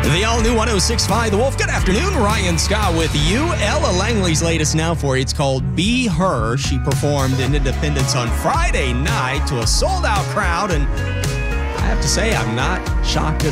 The all-new 106.5 The Wolf. Good afternoon. Ryan Scott with you. Ella Langley's latest now for you. It's called Be Her. She performed in Independence on Friday night to a sold-out crowd, and I have to say I'm not shocked at all.